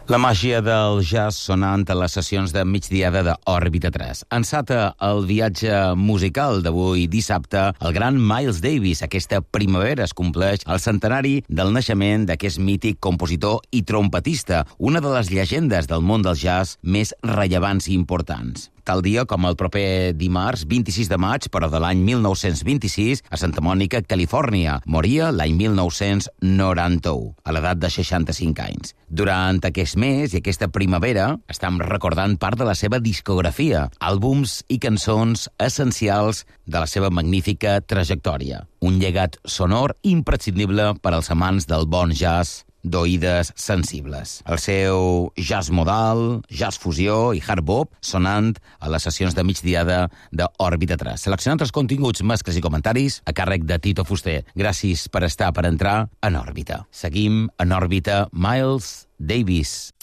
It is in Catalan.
La màgia del jazz sonant a les sessions de migdiada d'Òrbita 3. Enceta el viatge musical d'avui dissabte el gran Miles Davis. Aquesta primavera es compleix el centenari del naixement d'aquest mític compositor i trompetista, una de les llegendes del món del jazz més rellevants i importants. Tal dia com el proper dimarts, 26 de maig, però de l'any 1926, a Santa Mònica, Califòrnia. Moria l'any 1991, a l'edat de 65 anys. Durant aquest mes i aquesta primavera estem recordant part de la seva discografia, àlbums i cançons essencials de la seva magnífica trajectòria. Un llegat sonor imprescindible per als amants del bon jazz d'oïdes sensibles. El seu jazz modal, jazz fusió i hard bop sonant a les sessions de migdiada d'Òrbita 3. Seleccionant els continguts, mescles i comentaris a càrrec de Tito Fuster. Gràcies per estar, per entrar en òrbita. Seguim en òrbita Miles Davis.